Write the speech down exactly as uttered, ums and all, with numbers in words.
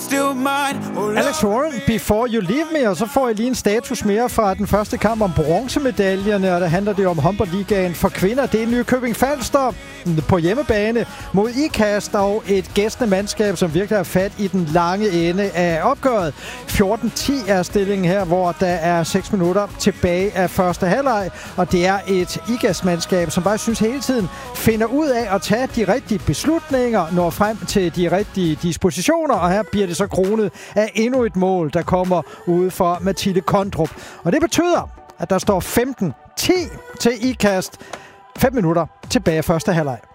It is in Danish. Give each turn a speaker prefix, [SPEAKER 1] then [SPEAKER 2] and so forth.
[SPEAKER 1] still mine. Oh,
[SPEAKER 2] Alex Warren, Before You Leave Me, og så får I lige en status mere fra den første kamp om bronzemedaljerne, og der handler det om håndboldligaen for kvinder. Det er Nykøbing Falster på hjemmebane mod IKAST og et gæstende mandskab, som virkelig har fat i den lange ende af opgøret. fjorten ti er stillingen her, hvor der er seks minutter tilbage af første halvleg, og det er et IKAST-mandskab, som bare synes hele tiden finder ud af at tage de rigtige beslutninger, når frem til de rigtige dispositioner, og her bliver det så kronet af endnu et mål, der kommer ude for Mathilde Kondrup. Og det betyder, at der står femten ti til IKAST. fem minutter tilbage af første halvleg.